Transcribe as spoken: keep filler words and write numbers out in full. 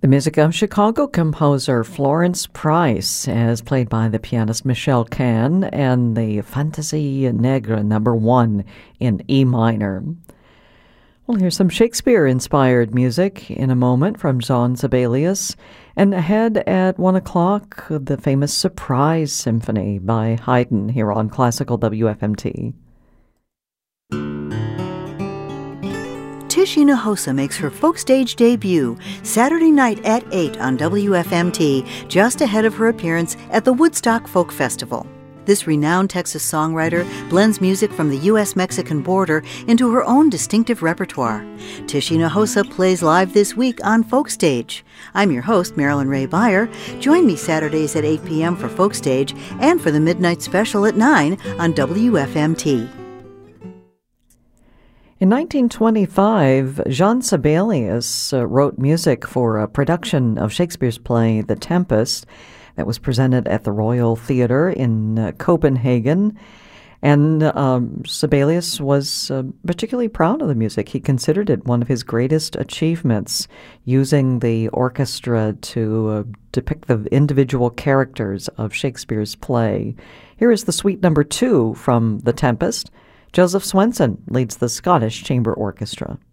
The music of Chicago composer Florence Price, as played by the pianist Michel Kahn, and the Fantaisie Negre number one in E minor. We'll hear some Shakespeare-inspired music in a moment from Jean Sibelius, and ahead at one o'clock, the famous Surprise Symphony by Haydn here on Classical W F M T. Tish Hinojosa makes her folk stage debut Saturday night at eight on W F M T, just ahead of her appearance at the Woodstock Folk Festival. This renowned Texas songwriter blends music from the U S Mexican border into her own distinctive repertoire. Tish Hinojosa plays live this week on Folk Stage. I'm your host, Marilyn Ray Beyer. Join me Saturdays at eight p.m. for Folk Stage and for the Midnight Special at nine on W F M T. In nineteen twenty-five, Jean Sibelius uh, wrote music for a production of Shakespeare's play The Tempest that was presented at the Royal Theatre in uh, Copenhagen. And um, Sibelius was uh, particularly proud of the music. He considered it one of his greatest achievements, using the orchestra to uh, depict the individual characters of Shakespeare's play. Here is the suite number two from The Tempest. Joseph Swenson leads the Scottish Chamber Orchestra.